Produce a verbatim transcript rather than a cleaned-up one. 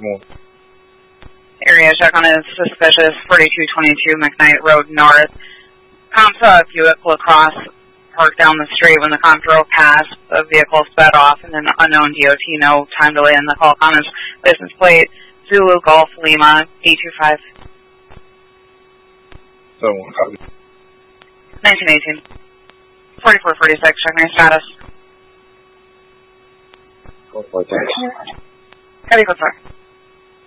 move. Area check on is suspicious, forty-two twenty-two McKnight Road North. Comp saw a Buick LaCrosse parked down the street. When the comp drove past, the vehicle sped off, and an unknown D O T, no time delay in the call. Comments, license plate, Zulu Golf Lima, eight two five. So, copy. nineteen eighteen. forty-four forty-six, check my status. Go for it, thanks. Copy, go for it.